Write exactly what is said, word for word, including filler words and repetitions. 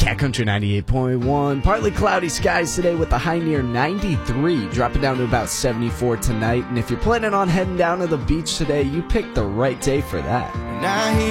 Cat Country ninety-eight point one. Partly cloudy skies today with a high near ninety-three, dropping down to about seventy-four tonight. And if you're planning on heading down to the beach today, you picked the right day for that.